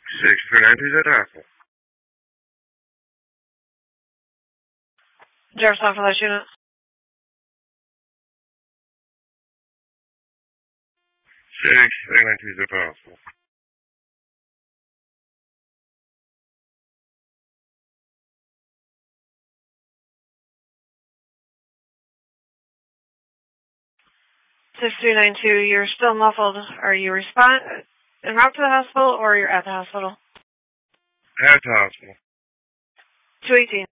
6392 is at the hospital. Jefferson for that unit. 6392 is at the hospital. You're still muffled. Are you en route to the hospital or you're at the hospital? At the hospital. 218.